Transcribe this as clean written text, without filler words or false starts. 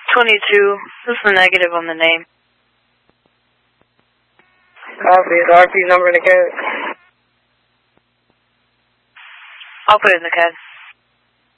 22. What's the negative on the name? Copy. The RP number in the code. I'll put it in the code.